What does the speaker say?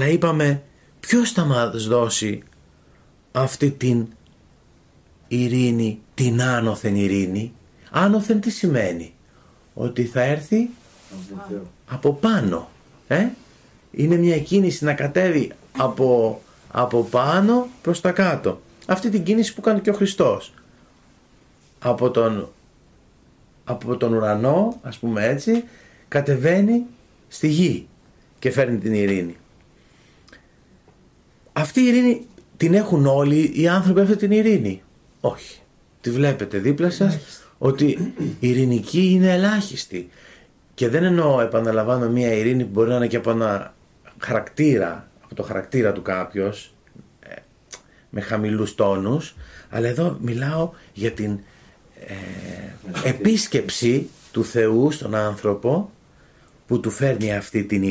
Αλλά είπαμε, ποιος θα μας δώσει αυτή την ειρήνη, την άνωθεν ειρήνη? Άνωθεν τι σημαίνει? Ότι θα έρθει από πάνω. Είναι μια κίνηση να κατέβει από πάνω προς τα κάτω. Αυτή την κίνηση που κάνει και ο Χριστός. Από τον ουρανό, ας πούμε έτσι, κατεβαίνει στη γη και φέρνει την ειρήνη. Αυτή η ειρήνη την έχουν όλοι οι άνθρωποι, αυτή την ειρήνη? Όχι. Τη βλέπετε δίπλα σας ότι η ειρηνική είναι ελάχιστη. Και δεν εννοώ, επαναλαμβάνω, μια ειρήνη που μπορεί να είναι και από ένα χαρακτήρα, από το χαρακτήρα του κάποιος, με χαμηλούς τόνους, αλλά εδώ μιλάω για την επίσκεψη του Θεού στον άνθρωπο που του φέρνει αυτή την ειρήνη.